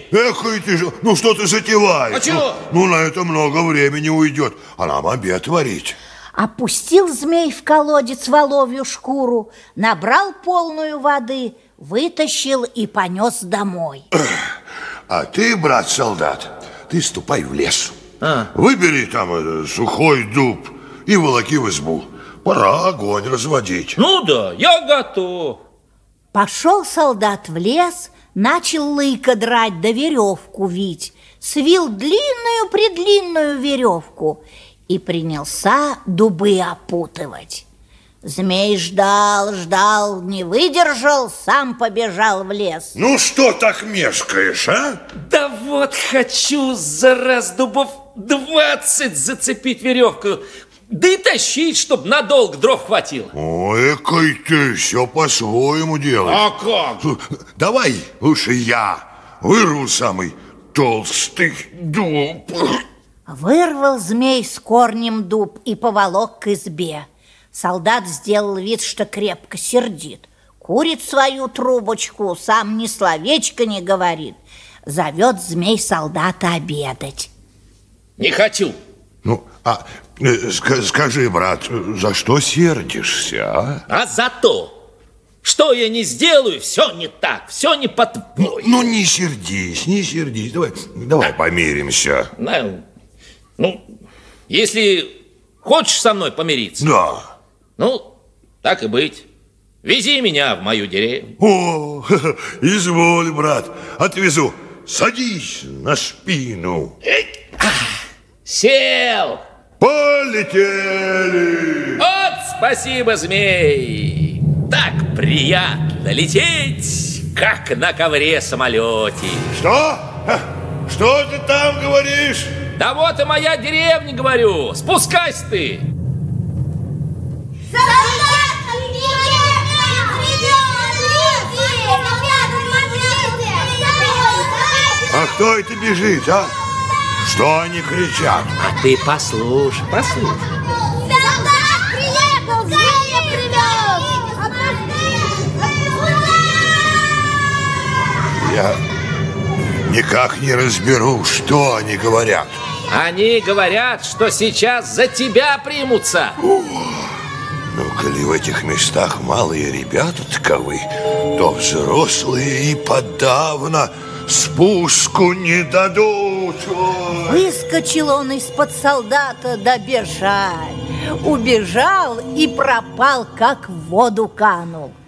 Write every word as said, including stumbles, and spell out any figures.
Эх, и ты же, ну что ты затеваешь? А чего? Ну, ну, на это много времени уйдет, а нам обед варить. Опустил змей в колодец воловью шкуру, набрал полную воды, вытащил и понес домой. А ты, брат-солдат, ты ступай в лес. А. Выбери там э, сухой дуб и волоки в избу. Пора огонь разводить. Ну да, я готов. Пошел солдат в лес, начал лыко драть да веревку вить, свил длинную-предлинную веревку и принялся дубы опутывать. Змей ждал, ждал, не выдержал, сам побежал в лес. Ну что так мешкаешь, а? Да вот хочу за раз дубов двадцать зацепить веревку, да и тащить, чтобы надолго дров хватило. Ой, экой ты, все по-своему делаешь. А как? Давай лучше я вырву самый толстый дуб. Вырвал змей с корнем дуб и поволок к избе. Солдат сделал вид, что крепко сердит. Курит свою трубочку, сам ни словечко не говорит. Зовет змей солдата обедать. Не хочу. Ну, а э, ска- скажи, брат, за что сердишься, а? А за то, что я не сделаю, все не так, все не по-твоему. Ну, не сердись, не сердись. Давай, давай помиримся. Ну, ну, если хочешь со мной помириться, Да. ну, так и быть. Вези меня в мою деревню. О, изволь, брат, отвезу. Садись на спину. Сел! Полетели! Вот спасибо, змей! Так приятно лететь, как на ковре-самолете. Что? Ха, что ты там говоришь? Да вот и моя деревня, говорю. Спускайся ты. А кто это бежит, а? Что они кричат? А ты послушай, послушай. Я никак не разберу, что они говорят. Они говорят, что сейчас за тебя примутся. Ну, коли в этих местах малые ребята таковы, то взрослые и подавно спуску не дадут. Ой. Выскочил он из-под солдата, да бежать. Убежал и пропал, как в воду канул.